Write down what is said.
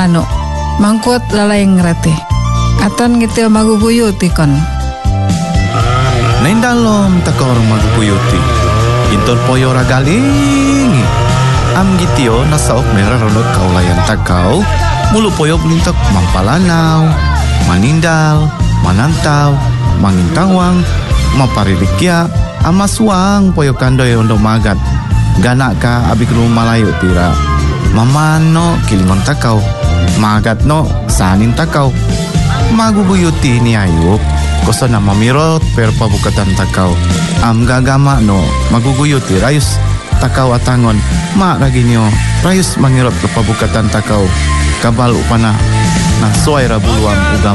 malano. Mangkot lalay ngrate. Aton gitu magubuyuti kon. Naindalom takor magubuyuti. Inton poyo ragaling. Am gitio nasaok merah ronok kaulayan takau. Mulu poyo belintok mampalanaw, manindal, manantaw, mangintawang, maparirikya, amaswang poyo kandoy untuk magat. Ganak ka abik rumah malayo pira. Mamano kilimang takau. Magat no sanin takau. Magubuyuti ni ayup. Koso na mamirot pero pabukatan takau. Am gagama no maguguyuti rayus takau atangon. Ma lagi nyo rayus mangirot ke pabukatan takau. Kabal upana na soy rabuluang ugam.